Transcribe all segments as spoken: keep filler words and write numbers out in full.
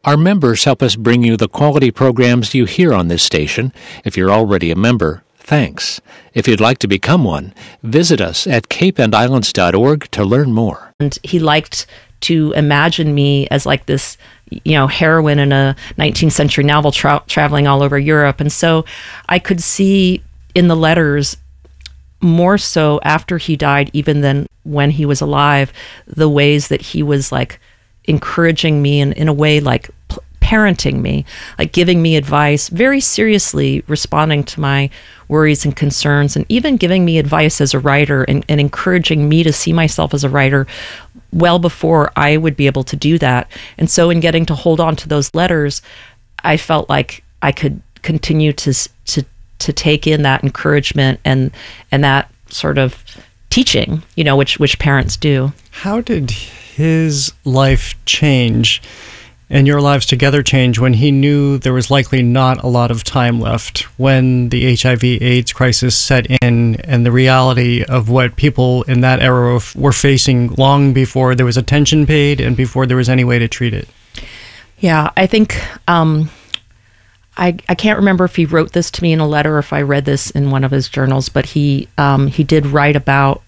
Our members help us bring you the quality programs you hear on this station. If you're already a member, thanks. If you'd like to become one, visit us at cape and islands dot org to learn more. And he liked to imagine me as like this, you know, heroine in a nineteenth century novel tra- traveling all over Europe. And so I could see in the letters, more so after he died, even than when he was alive, the ways that he was like encouraging me and in a way like p- parenting me, like giving me advice, very seriously responding to my worries and concerns, and even giving me advice as a writer and, and encouraging me to see myself as a writer well before I would be able to do that. And so in getting to hold on to those letters, I felt like I could continue to to to take in that encouragement and and that sort of teaching, you know, which which parents do. How did his life change and your lives together change when he knew there was likely not a lot of time left, when the H I V AIDS crisis set in and the reality of what people in that era were facing long before there was attention paid and before there was any way to treat it? Yeah, I think um, I I can't remember if he wrote this to me in a letter or if I read this in one of his journals, but he um, he did write about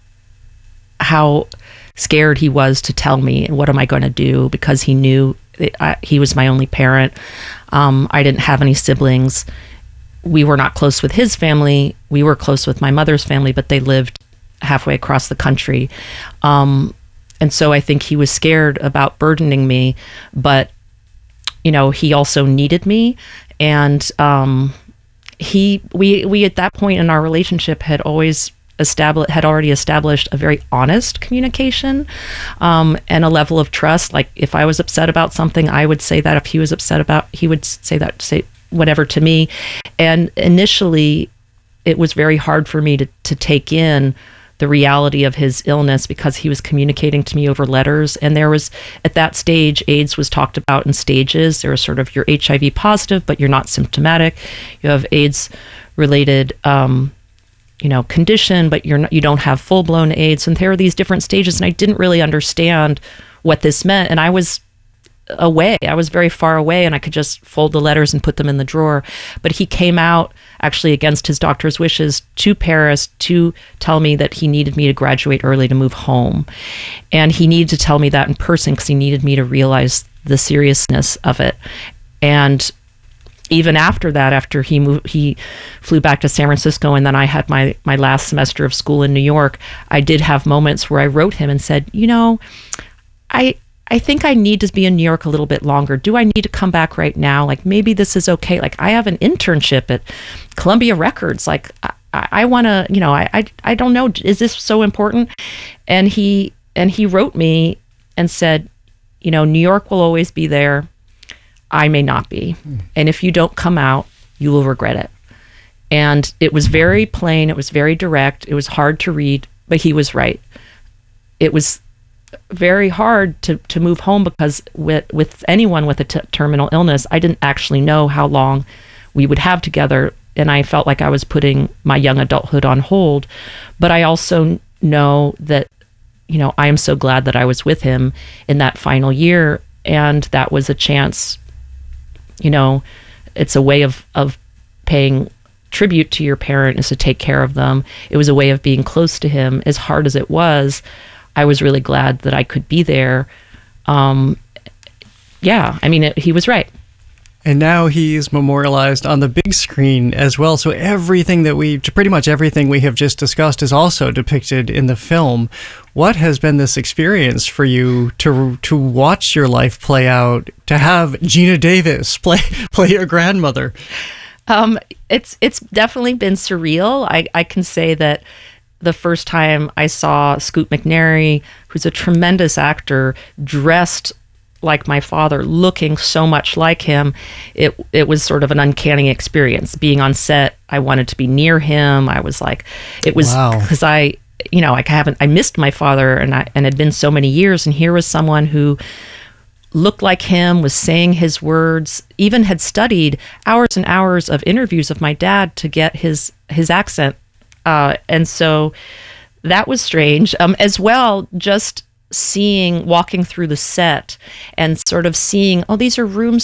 how scared he was to tell me, and what am I going to do, because he knew it, I, he was my only parent. Um, I didn't have any siblings. We were not close with his family. We were close with my mother's family, but they lived halfway across the country. Um, and so I think he was scared about burdening me, but, you know, he also needed me. And um, he, we, we at that point in our relationship had always established, had already established a very honest communication um, and a level of trust. Like if I was upset about something, I would say that. If he was upset about, he would say that, say whatever to me. And initially, it was very hard for me to to take in the reality of his illness, because he was communicating to me over letters. And there was, at that stage, AIDS was talked about in stages. There was sort of, you're H I V positive, but you're not symptomatic. You have AIDS related, um, you know, condition, but you're not, you don't have full blown AIDS. And there are these different stages. And I didn't really understand what this meant. And I was away. I was very far away, and I could just fold the letters and put them in the drawer. But he came out, actually against his doctor's wishes, to Paris to tell me that he needed me to graduate early to move home. And he needed to tell me that in person because he needed me to realize the seriousness of it. And even after that, after he moved, he flew back to San Francisco, and then I had my, my last semester of school in New York, I did have moments where I wrote him and said, you know, I... I think I need to be in New York a little bit longer. Do I need to come back right now? Like, maybe this is okay. Like, I have an internship at Columbia Records. Like, I, I want to, you know, I, I, I don't know. Is this so important? And he, and he wrote me and said, you know, New York will always be there. I may not be. Mm. And if you don't come out, you will regret it. And it was very plain. It was very direct. It was hard to read, but he was right. It was very hard to, to move home because with with anyone with a t- terminal illness, I didn't actually know how long we would have together, and I felt like I was putting my young adulthood on hold. But I also know that, you know, I am so glad that I was with him in that final year, and that was a chance, you know, it's a way of, of paying tribute to your parent, is to take care of them. It was a way of being close to him. As hard as it was, I was really glad that I could be there. Um, yeah, I mean, it, he was right. And now he's memorialized on the big screen as well. So everything that we, pretty much everything we have just discussed is also depicted in the film. What has been this experience for you to to watch your life play out, to have Geena Davis play play your grandmother? Um, it's it's definitely been surreal. I, I can say that the first time I saw Scoot McNairy, who's a tremendous actor, dressed like my father, looking so much like him, it it was sort of an uncanny experience. Being on set, I wanted to be near him. I was like, it was because wow. I, you know, like I haven't, I missed my father, and I and it had been so many years, and here was someone who looked like him, was saying his words, even had studied hours and hours of interviews of my dad to get his his accent. Uh, and so that was strange. Um, as well, just seeing, walking through the set and sort of seeing, oh, these are rooms